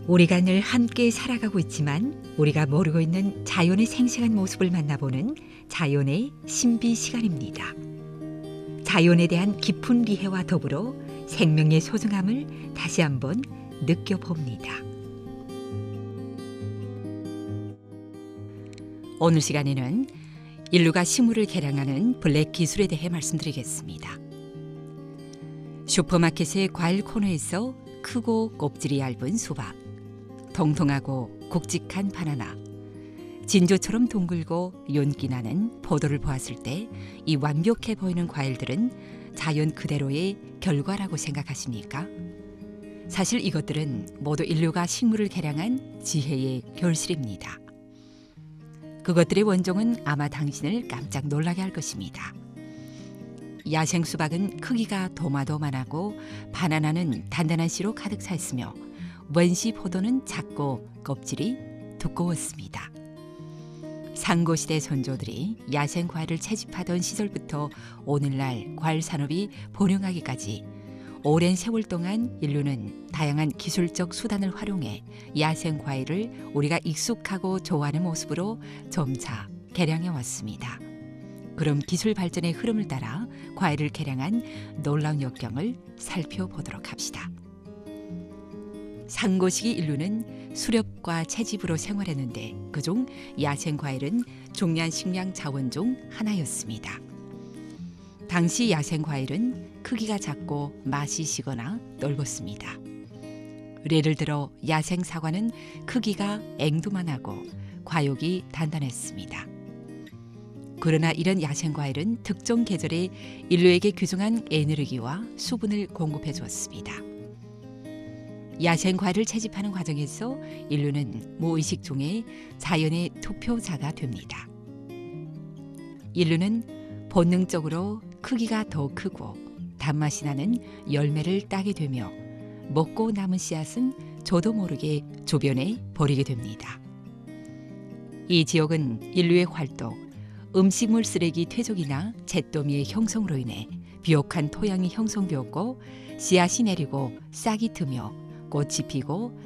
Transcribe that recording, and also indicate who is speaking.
Speaker 1: 우리가 늘 함께 살아가고 있지만 우리가 모르고 있는 자연의 생생한 모습을 만나보는 자연의 신비 시간입니다. 자연에 대한 깊은 이해와 더불어 생명의 소중함을 다시 한번 느껴봅니다. 오늘 시간에는 인류가 식물을 개량하는 블랙 기술에 대해 말씀드리겠습니다. 슈퍼마켓의 과일 코너에서 크고 껍질이 얇은 수박, 통통하고 굵직한 바나나, 진주처럼 둥글고 윤기 나는 포도를 보았을 때 이 완벽해 보이는 과일들은 자연 그대로의 결과라고 생각하십니까? 사실 이것들은 모두 인류가 식물을 개량한 지혜의 결실입니다. 그것들의 원종은 아마 당신을 깜짝 놀라게 할 것입니다. 야생 수박은 크기가 도마도만하고 바나나는 단단한 씨로 가득 차 있으며 원시 포도는 작고 껍질이 두꺼웠습니다. 상고시대 선조들이 야생 과일을 채집하던 시절부터 오늘날 과일 산업이 번영하기까지 오랜 세월 동안 인류는 다양한 기술적 수단을 활용해 야생 과일을 우리가 익숙하고 좋아하는 모습으로 점차 개량해 왔습니다. 그럼 기술 발전의 흐름을 따라 과일을 개량한 놀라운 역경을 살펴보도록 합시다. 상고시기 인류는 수렵과 채집으로 생활했는데 그중 야생 과일은 중요한 식량 자원 중 하나였습니다. 당시 야생 과일은 크기가 작고 맛이 시거나 넓었습니다. 예를 들어 야생 사과는 크기가 앵두만하고 과육이 단단했습니다. 그러나 이런 야생 과일은 특정 계절에 인류에게 귀중한 에너지와 수분을 공급해 주었습니다. 야생 과일을 채집하는 과정에서 인류는 무의식 중에 자연의 투표자가 됩니다. 인류는 본능적으로 크기가 더 크고 단맛이 나는 열매를 따게 되며 먹고 남은 씨앗은 저도 모르게 주변에 버리게 됩니다. 이 지역은 인류의 활동, 음식물 쓰레기 퇴적이나 잿더미의 형성으로 인해 비옥한 토양이 형성되었고 씨앗이 내리고 싹이 트며 꽃이 피고